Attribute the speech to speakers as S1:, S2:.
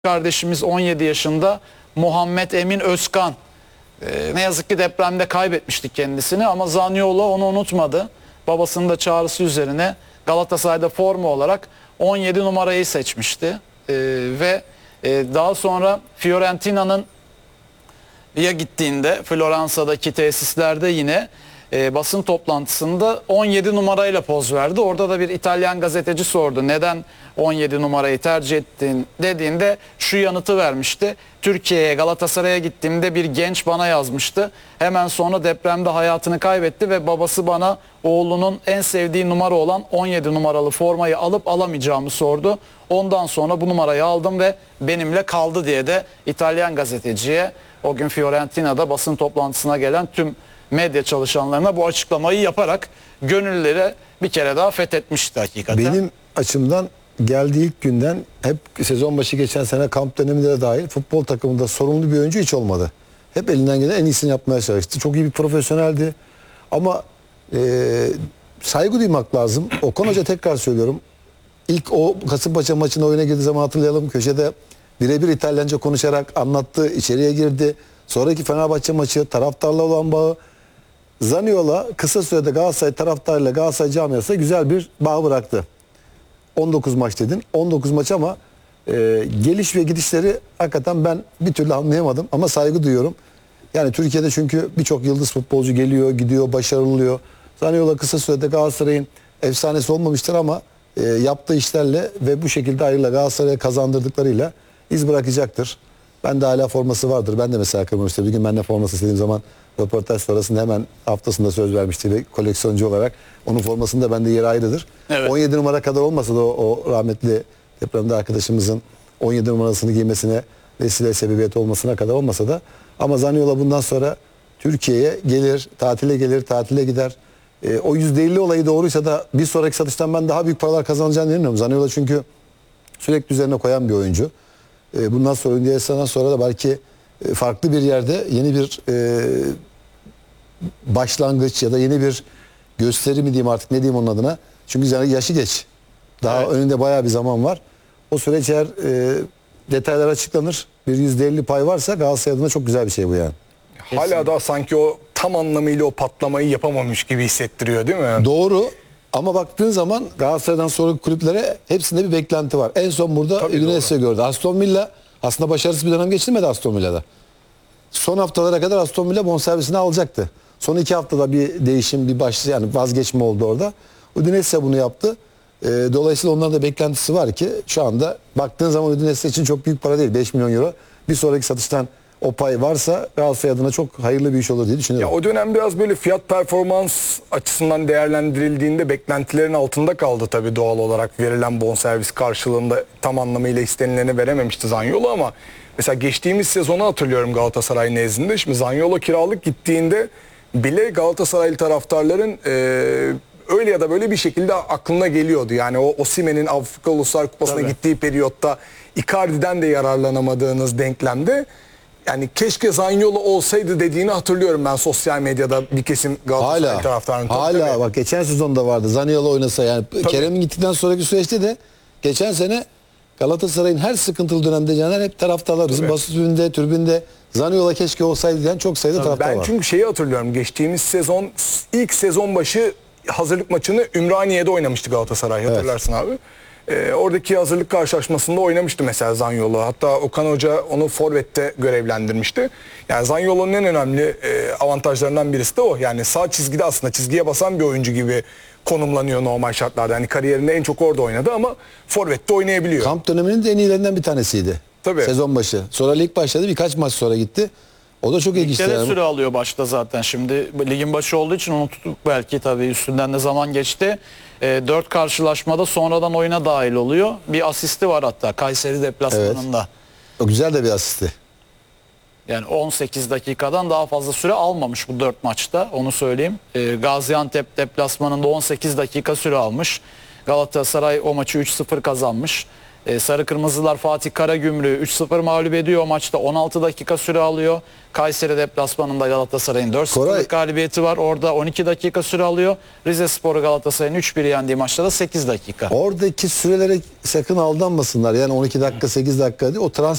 S1: kardeşimiz 17 yaşında Muhammed Emin Özkan. Ne yazık ki depremde kaybetmiştik kendisini ama Zaniolo onu unutmadı. Babasının da çağrısı üzerine Galatasaray'da forma olarak 17 numarayı seçmişti. Ve daha sonra Fiorentina'nın gittiğinde Floransa'daki tesislerde yine basın toplantısında 17 numarayla poz verdi. Orada da bir İtalyan gazeteci sordu. Neden 17 numarayı tercih ettin dediğinde şu yanıtı vermişti. Türkiye'ye, Galatasaray'a gittiğimde bir genç bana yazmıştı. Hemen sonra depremde hayatını kaybetti ve babası bana oğlunun en sevdiği numara olan 17 numaralı formayı alıp alamayacağımı sordu. Ondan sonra bu numarayı aldım ve benimle kaldı diye de İtalyan gazeteciye o gün Fiorentina'da basın toplantısına gelen tüm medya çalışanlarına bu açıklamayı yaparak gönülleri bir kere daha fethetmişti hakikaten.
S2: Benim açımdan geldiği ilk günden hep sezon başı geçen sene kamp döneminde de dahil futbol takımında sorumlu bir oyuncu hiç olmadı. Hep elinden gelen en iyisini yapmaya çalıştı. Çok iyi bir profesyoneldi. Ama saygı duymak lazım. Okan Hoca tekrar söylüyorum. İlk o Kasımpaşa maçına oyuna girdiği zaman hatırlayalım. Köşede birebir İtalyanca konuşarak anlattı. İçeriye girdi. Sonraki Fenerbahçe maçı taraftarla olan bağı. Zaniolo kısa sürede Galatasaray taraftarıyla Galatasaray camiasına güzel bir bağ bıraktı. 19 maç dedin. 19 maç ama geliş ve gidişleri hakikaten ben bir türlü anlayamadım ama saygı duyuyorum. Yani Türkiye'de çünkü birçok yıldız futbolcu geliyor, gidiyor, başarılı oluyor. Zaniolo kısa sürede Galatasaray'ın efsanesi olmamıştır ama yaptığı işlerle ve bu şekilde ayrıla Galatasaray'a kazandırdıklarıyla iz bırakacaktır. Ben de hala forması vardır. Ben de mesela kırmamıştım. Bir gün ben de forması istediğim zaman röportaj sonrasında hemen haftasında söz vermişti ve koleksiyoncu olarak onun formasında bende yeri ayrıdır. Evet. 17 numara kadar olmasa da o rahmetli depremde arkadaşımızın 17 numarasını giymesine vesile sebebiyet olmasına kadar olmasa da ama Zaniolo bundan sonra Türkiye'ye gelir, tatile gider. O %50 olayı doğruysa da bir sonraki satıştan ben daha büyük paralar kazanacağını inanıyorum. Zaniolo çünkü sürekli üzerine koyan bir oyuncu. Bundan sonra Ünlüyesan'dan sonra da belki farklı bir yerde yeni bir başlangıç ya da yeni bir gösteri mi diyeyim artık ne diyeyim onun adına. Çünkü yaşı geç. Daha evet. Önünde bayağı bir zaman var. O süreç eğer detaylar açıklanır bir %50 pay varsa Galatasaray adına çok güzel bir şey bu yani.
S3: Hala daha sanki o tam anlamıyla o patlamayı yapamamış gibi hissettiriyor değil mi?
S2: Doğru. Ama baktığın zaman Galatasaray'dan sonraki kulüplere hepsinde bir beklenti var. En son burada Udinese gördü. Aston Villa aslında başarısız bir dönem geçirmedi Aston Villa'da. Son haftalara kadar Aston Villa bonservisini alacaktı. Son 2 haftada bir değişim, yani vazgeçme oldu orada. Udinese bunu yaptı. Dolayısıyla onların da beklentisi var ki şu anda baktığın zaman Udinese için çok büyük para değil. 5 milyon euro. Bir sonraki satıştan o pay varsa Galatasaray adına çok hayırlı bir iş olur diye düşünüyorum.
S3: Ya o dönem biraz böyle fiyat performans açısından değerlendirildiğinde beklentilerin altında kaldı tabii doğal olarak. Verilen bonservis karşılığında tam anlamıyla istenileni verememişti Zaniolo ama mesela geçtiğimiz sezonu hatırlıyorum Galatasaray nezdinde. Şimdi Zaniolo kiralık gittiğinde bile Galatasaraylı taraftarların öyle ya da böyle bir şekilde aklına geliyordu. Yani o Osimhen'in Afrika Uluslar Kupası'na gittiği periyotta Icardi'den de yararlanamadığınız denklemde yani keşke Zaniolo olsaydı dediğini hatırlıyorum ben sosyal medyada bir kesim Galatasaray taraftarının.
S2: Hala bak geçen sezonda vardı Zaniolo oynasa yani Kerem'in gittikten sonraki süreçte de geçen sene Galatasaray'ın her sıkıntılı dönemde Caner hep taraftarlar bizim basın tribünde Zaniolo keşke olsaydı diyen çok sayıda taraftar var.
S3: Ben çünkü şeyi hatırlıyorum geçtiğimiz sezon ilk sezon başı hazırlık maçını Ümraniye'de oynamıştı Galatasaray hatırlarsın abi. Oradaki hazırlık karşılaşmasında oynamıştı mesela Zaniolo. Hatta Okan Hoca onu forvette görevlendirmişti. Yani Zaniolo'nun en önemli avantajlarından birisi de o. Yani sağ çizgide aslında çizgiye basan bir oyuncu gibi konumlanıyor normal şartlarda. Yani kariyerinde en çok orada oynadı ama forvette oynayabiliyor.
S2: Kamp döneminin de en iyilerinden bir tanesiydi.
S3: Tabii.
S2: Sezon başı. Sonra lig başladı birkaç maç sonra gitti. O da çok ilginçti.
S1: Ligde de süre alıyor başta zaten. Şimdi ligin başı olduğu için unuttuk belki tabii üstünden de zaman geçti. 4 karşılaşmada sonradan oyuna dahil oluyor. Bir asisti var hatta Kayseri deplasmanında.
S2: Evet. O güzel de bir asisti.
S1: Yani 18 dakikadan daha fazla süre almamış bu 4 maçta onu söyleyeyim. Gaziantep deplasmanında 18 dakika süre almış. Galatasaray o maçı 3-0 kazanmış. Sarı Kırmızılar Fatih Karagümrük'ü 3-0 mağlup ediyor. O maçta 16 dakika süre alıyor. Kayseri deplasmanında Galatasaray'ın 4-0'lık
S2: Koray-
S1: galibiyeti var. Orada 12 dakika süre alıyor. Rizespor'u Galatasaray'ın 3-1 yendiği maçta da 8 dakika.
S2: Oradaki sürelere sakın aldanmasınlar. Yani 12 dakika 8 dakika değil. O transfer